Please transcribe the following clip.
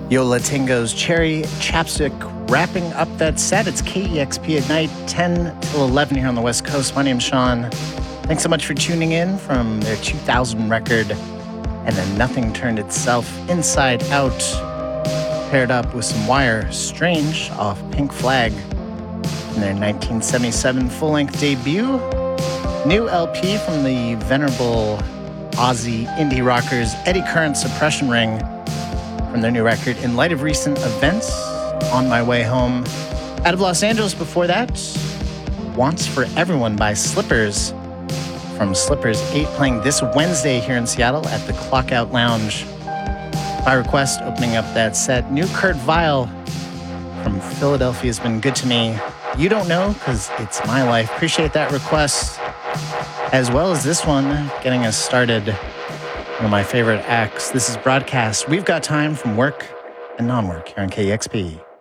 Yola Tingo's Cherry Chapstick wrapping up that set. It's KEXP at night, 10 till 11 here on the West Coast. My name's Sean. Thanks so much for tuning in from their 2000 record, And Then Nothing Turned Itself Inside Out, paired up with some Wire Strange off Pink Flag in their 1977 full-length debut. New LP from the venerable Aussie indie rockers Eddie Current Suppression Ring from their new record In Light of Recent Events, On My Way Home. Out of Los Angeles before that, Wants for Everyone by Slippers from Slippers 8, playing this Wednesday here in Seattle at the Clockout Lounge. By request, opening up that set, new Kurt Vile from Philadelphia has been good to me. You Don't Know, because it's my life. Appreciate that request, as well as this one, getting us started. One of my favorite acts. This is Broadcast. We've got time from work and non-work here on KEXP.